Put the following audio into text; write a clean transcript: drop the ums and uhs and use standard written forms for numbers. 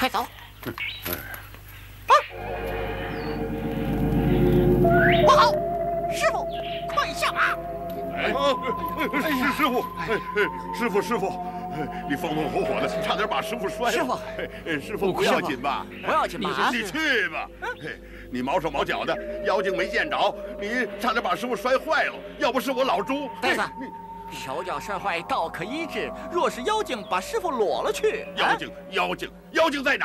快走！不好，师傅，快下马！ 师傅，你风风火火的，差点把师傅摔了。师傅不要紧吧？ 不要紧吧？ 你去吧。你毛手毛脚的，妖精没见着，你差点把师傅摔坏了。要不是我老朱， 呆子，手脚摔坏倒可医治，若是妖精把师傅裸了去， 妖精在哪